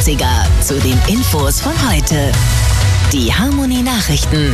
Zu den Infos von heute. Die Harmonie Nachrichten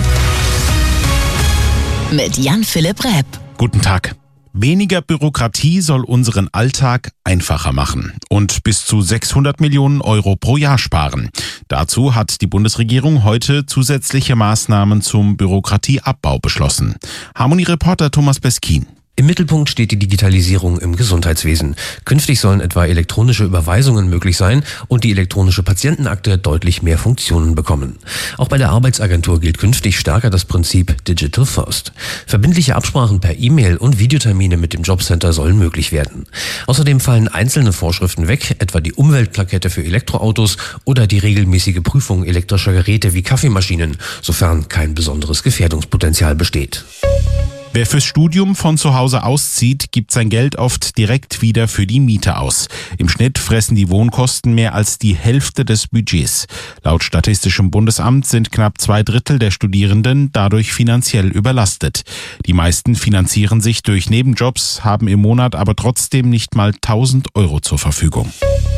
mit Jan-Philipp Repp. Guten Tag. Weniger Bürokratie soll unseren Alltag einfacher machen und bis zu 600 Millionen Euro pro Jahr sparen. Dazu hat die Bundesregierung heute zusätzliche Maßnahmen zum Bürokratieabbau beschlossen. Harmonie-Reporter Thomas Beskin. Im Mittelpunkt steht die Digitalisierung im Gesundheitswesen. Künftig sollen etwa elektronische Überweisungen möglich sein und die elektronische Patientenakte deutlich mehr Funktionen bekommen. Auch bei der Arbeitsagentur gilt künftig stärker das Prinzip Digital First. Verbindliche Absprachen per E-Mail und Videotermine mit dem Jobcenter sollen möglich werden. Außerdem fallen einzelne Vorschriften weg, etwa die Umweltplakette für Elektroautos oder die regelmäßige Prüfung elektrischer Geräte wie Kaffeemaschinen, sofern kein besonderes Gefährdungspotenzial besteht. Wer fürs Studium von zu Hause auszieht, gibt sein Geld oft direkt wieder für die Miete aus. Im Schnitt fressen die Wohnkosten mehr als die Hälfte des Budgets. Laut Statistischem Bundesamt sind knapp 2/3 der Studierenden dadurch finanziell überlastet. Die meisten finanzieren sich durch Nebenjobs, haben im Monat aber trotzdem nicht mal 1.000 Euro zur Verfügung.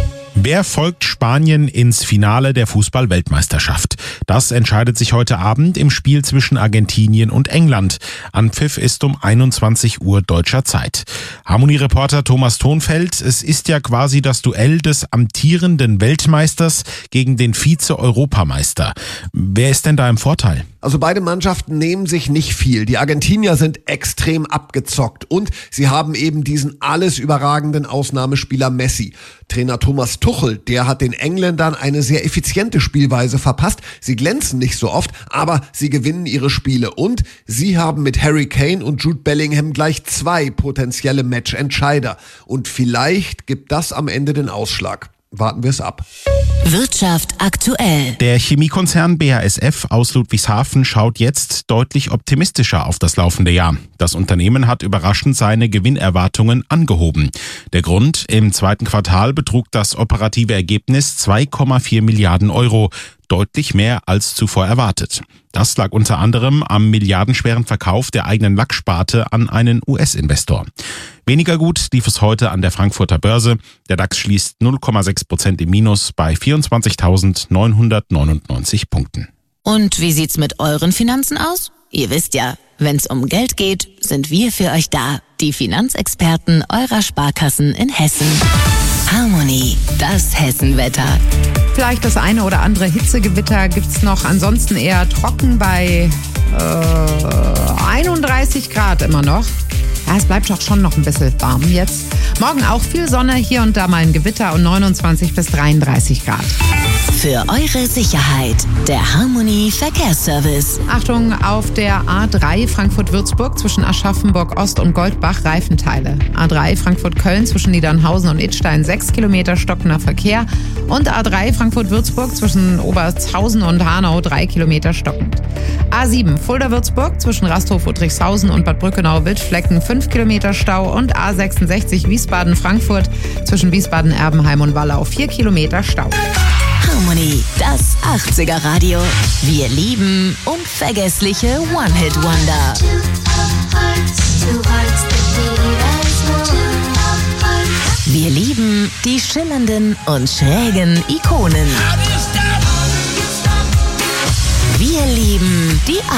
Wer folgt Spanien ins Finale der Fußball-Weltmeisterschaft? Das entscheidet sich heute Abend im Spiel zwischen Argentinien und England. Anpfiff ist um 21 Uhr deutscher Zeit. Harmonie-Reporter Thomas Thonfeld, es ist ja quasi das Duell des amtierenden Weltmeisters gegen den Vize-Europameister. Wer ist denn da im Vorteil? Also beide Mannschaften nehmen sich nicht viel. Die Argentinier sind extrem abgezockt und sie haben eben diesen alles überragenden Ausnahmespieler Messi. Trainer Thomas Tuchel, der hat den Engländern eine sehr effiziente Spielweise verpasst. Sie glänzen nicht so oft, aber sie gewinnen ihre Spiele und sie haben mit Harry Kane und Jude Bellingham gleich 2 potenzielle Matchentscheider. Und vielleicht gibt das am Ende den Ausschlag. Warten wir es ab. Wirtschaft aktuell. Der Chemiekonzern BASF aus Ludwigshafen schaut jetzt deutlich optimistischer auf das laufende Jahr. Das Unternehmen hat überraschend seine Gewinnerwartungen angehoben. Der Grund: im zweiten Quartal betrug das operative Ergebnis 2,4 Milliarden Euro. Deutlich mehr als zuvor erwartet. Das lag unter anderem am milliardenschweren Verkauf der eigenen Lacksparte an einen US-Investor. Weniger gut lief es heute an der Frankfurter Börse. Der DAX schließt 0,6% im Minus bei 24.999 Punkten. Und wie sieht's mit euren Finanzen aus? Ihr wisst ja, wenn's um Geld geht, sind wir für euch da. Die Finanzexperten eurer Sparkassen in Hessen. Harmonie, das Hessenwetter. Vielleicht das eine oder andere Hitzegewitter gibt's noch. Ansonsten eher trocken bei 31 Grad immer noch. Ja, es bleibt doch schon noch ein bisschen warm jetzt. Morgen auch viel Sonne, hier und da mal ein Gewitter und 29 bis 33 Grad. Für eure Sicherheit, der Harmonie Verkehrsservice. Achtung, auf der A3 Frankfurt-Würzburg zwischen Aschaffenburg Ost und Goldbach Reifenteile. A3 Frankfurt-Köln zwischen Niedernhausen und Idstein 6 Kilometer stockender Verkehr. Und A3 Frankfurt-Würzburg zwischen Obertshausen und Hanau 3 Kilometer stockend. A7 Fulda-Würzburg zwischen Rasthof-Udrichshausen und Bad Brückenau-Wildflecken 5 Kilometer Stau. Und A66 Wiesbaden-Frankfurt zwischen Wiesbaden-Erbenheim und Wallau 4 Kilometer Stau. Harmonie, das 80er Radio. Wir lieben unvergessliche One-Hit-Wonder. Wir lieben die schillernden und schrägen Ikonen. Wir lieben die